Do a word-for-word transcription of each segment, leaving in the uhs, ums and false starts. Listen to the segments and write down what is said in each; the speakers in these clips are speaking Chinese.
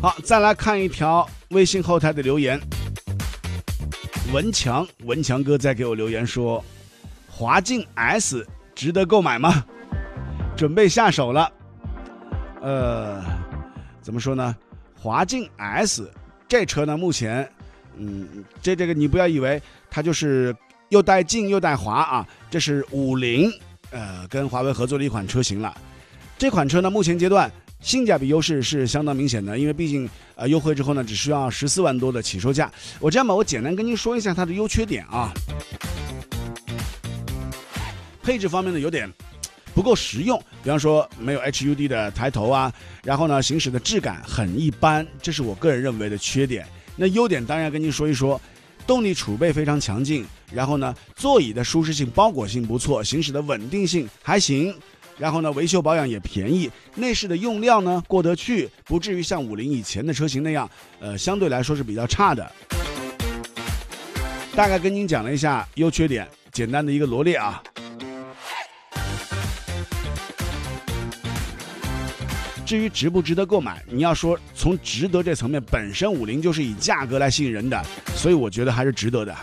好，再来看一条微信后台的留言。文强，文强哥在给我留言说，华劲 S 值得购买吗？准备下手了。呃，怎么说呢？华劲 S 这车呢，目前，嗯，这这个你不要以为它就是又带劲又带滑啊，这是五菱呃跟华为合作的一款车型了。这款车呢，目前阶段性价比优势是相当明显的，因为毕竟呃优惠之后呢，只需要十四万多的起售价。我这样吧，我简单跟您说一下它的优缺点啊。配置方面呢，有点不够实用，比方说没有 H U D 的抬头啊，然后呢，行驶的质感很一般，这是我个人认为的缺点。那优点当然跟您说一说，动力储备非常强劲，然后呢，座椅的舒适性、包裹性不错，行驶的稳定性还行。然后呢，维修保养也便宜，内饰的用料呢过得去，不至于像五菱以前的车型那样，呃，相对来说是比较差的。大概跟您讲了一下优缺点，简单的一个罗列啊。至于值不值得购买，你要说从值得这层面，本身五菱就是以价格来吸引人的，所以我觉得还是值得的。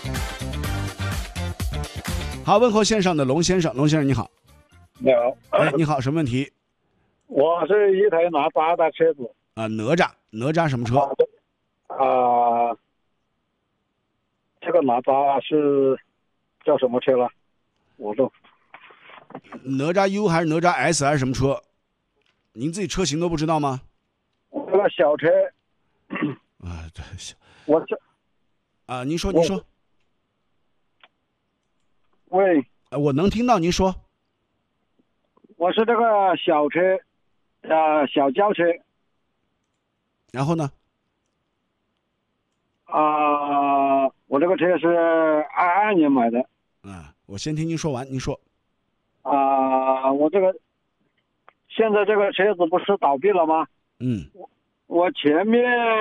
好，问候线上的龙先生，龙先生你好。 你好， 哎，你好，什么问题？ 我是一台哪吒的车子啊、哪吒，哪吒什么车？ 啊、呃，这个哪吒是叫什么车了？我都哪吒 U 还是哪吒 S 还是什么车？您自己车型都不知道吗？ 这个小车啊，对， 我这啊，您说，您说， 喂， 呃我能听到您说。 我是这个小车，呃，小轿车然后呢？ 啊、呃，我这个车是二二年买的。 啊，我先听您说完，您说。 啊、呃，我这个现在这个车子不是倒闭了吗？ 嗯， 我前面